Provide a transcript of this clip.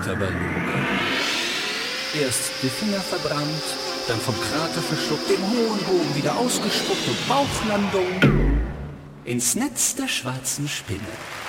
Tabaluga. Erst die Finger verbrannt, dann vom Krater verschluckt, den hohen Bogen wieder ausgespuckt und Bauchlandung ins Netz der schwarzen Spinne.